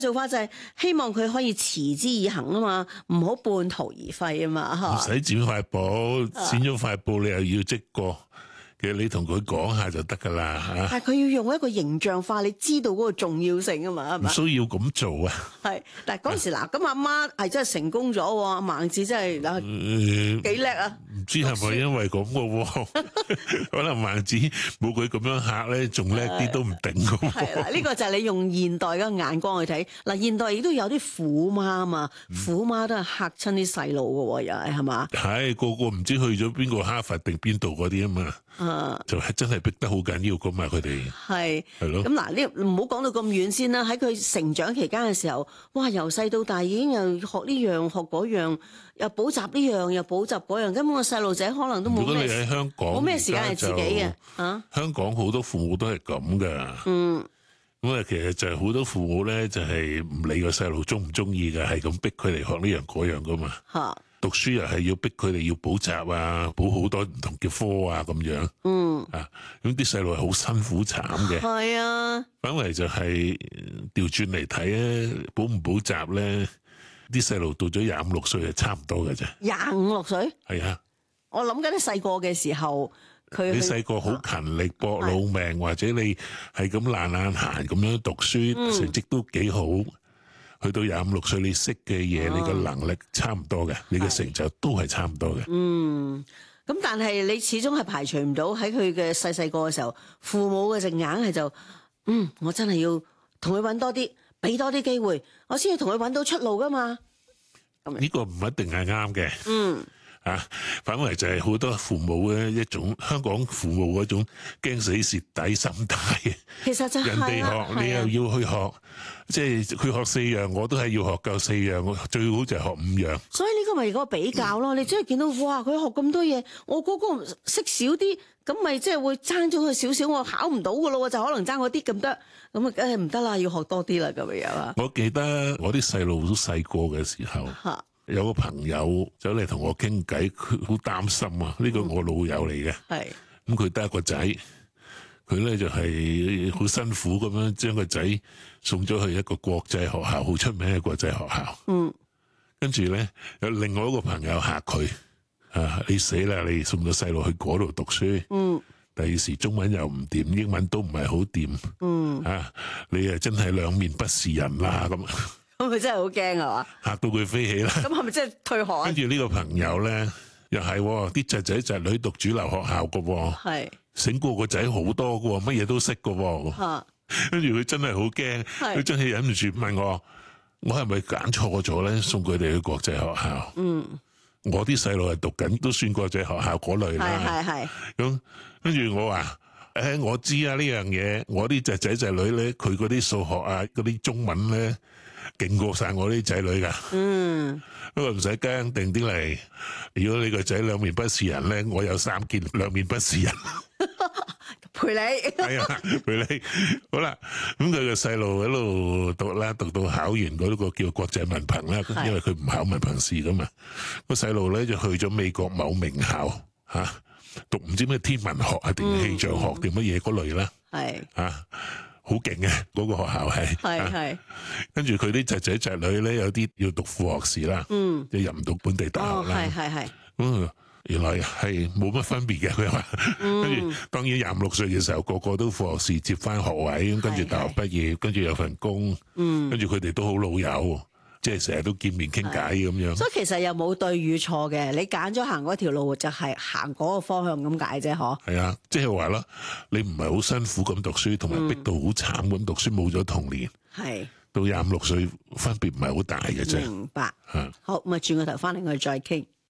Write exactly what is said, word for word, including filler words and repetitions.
做法就係希望佢可以持之以恆啊嘛，唔好半途而廢啊嘛， 唔使剪塊布，剪咗塊布你又要織過。其實你同佢講下就得噶啦嚇， 但係佢要用一個形象化，你知道嗰個重要性啊嘛，係唔咪？ 需要咁做啊。 係，但係嗰時嗱，咁阿媽係真係成功咗喎，孟子真係嗱幾叻啊！ 唔知係咪因為咁嘅喎？可能孟子冇佢咁樣嚇咧，仲叻啲都唔定嘅喎。 係啦，呢個就係你用現代嘅眼光去睇嗱，現代亦都有啲虎媽啊嘛，虎媽都係嚇親啲細路嘅喎，又係係嘛？ 係個個唔知去咗邊個哈佛定邊度嗰啲啊嘛。 啊， 就係真係逼得好緊要噶嘛，佢哋係係咯。 咁嗱，呢唔好講到咁遠先啦。喺佢成長期間嘅時候，哇，由細到大已經又學呢樣學嗰樣，又補習呢樣又補習嗰樣，根本個細路仔可能都冇咩。 如果你喺香港， 冇咩時間係自己嘅啊。 香港好多父母都係咁噶。嗯，咁啊，其實就係好多父母咧，就係唔理個細路中唔中意嘅，係咁逼佢哋學呢樣嗰樣噶嘛。嚇！讀書又係要逼佢哋要補習啊，補好多唔同嘅科啊，咁樣。嗯。啊，咁啲細路係好辛苦慘嘅。係啊。反為就係調轉嚟睇咧，補唔補習咧，啲細路到咗廿五六歲係差唔多嘅啫。 廿五六歲？係啊。 我諗緊啲細個嘅時候，佢你細個好勤力搏老命，或者你係咁懶懶閒咁樣讀書，嗯、成績都幾好。去到廿五六歲，你識嘅嘢，哦、你嘅能力差唔多嘅，你嘅成就都係差唔多嘅。 嗯，咁但係你始終係排除唔到喺佢嘅細細個嘅時候，父母嘅隻硬係就，嗯，我真係要同佢搵多啲，俾多啲機會，我先要同佢搵到出路噶嘛。 呢個唔一定係啱嘅。 嗯。 啊，反為就係好多父母咧一種香港父母嗰種驚死蝕底心態。 其實就係、啊、 人哋學你又要去學，即係佢學四樣，我都係要學夠四樣，最好就係學五樣。 所以呢個咪嗰個比較咯，嗯、你真係見到哇，佢學咁多嘢，我嗰個識少啲，咁咪即係會爭咗佢少少，我考唔到噶咯，就可能爭嗰啲咁得，咁啊梗係唔得啦，要學多啲啦咁樣啊。 我記得我啲細路都細個嘅時候。有個朋友走嚟同我傾偈，佢好擔心啊！呢個我老友嚟嘅，係咁佢得一個仔，佢咧就係好辛苦咁樣將個仔送咗去一個國際學校，好出名嘅國際學校。嗯，跟住咧有另外一個朋友嚇佢啊！你死啦！你送咗細路去嗰度讀書，嗯，第二時中文又唔掂，英文都唔係好掂，嗯啊，你啊真係兩面不是人啦咁。 咁佢真係好驚啊嘛！ 嚇到佢飛起啦！ 咁係咪真係退學？ 跟住呢個朋友咧，又係啲仔仔侄女讀主流學校噶，係醒過個仔好多噶，乜嘢都識噶。吓，跟住佢真係好驚，佢真係忍唔住問我：我係咪揀錯咗咧？送佢哋去國際學校？嗯，我啲細路係讀緊都算國際學校嗰類啦。係係係。咁跟住我話：誒，我知啊呢樣嘢，我啲仔仔侄女咧，佢嗰啲數學啊，嗰啲中文咧。勁過晒我啲仔女噶，嗯，不過唔使驚，定啲嚟。如果你個仔兩面不是人咧，我有三件兩面不是人， 陪你。 係啊，陪你。好啦，咁佢個細路喺度讀啦，讀到考完嗰個叫國際文憑啦，因為佢唔考文憑試噶嘛。個細路咧就去咗美國某名校吓，讀唔知咩天文學啊定氣象學定乜嘢嗰類啦，係啊。好勁嘅嗰個學校係，係係，跟住佢啲仔仔侄女咧，有啲要讀副學士啦，嗯，就入唔到本地大學啦，係係係，咁原來係冇乜分別嘅，佢話，跟住當然廿五六歲嘅時候，個個都副學士接翻學位，跟住大學畢業，跟住有份工，嗯，跟住佢哋都好老友。即係成日都見面傾偈咁樣，所以其實又冇對與錯嘅，你揀咗行嗰條路就係行嗰個方向咁解啫，嗬？ 係啊，即係話啦，你唔係好辛苦咁讀書，同埋逼到好慘咁讀書，冇咗童年，係到廿五六歲分別唔係好大嘅啫。 明白。好，咁啊轉個頭翻嚟我哋再傾。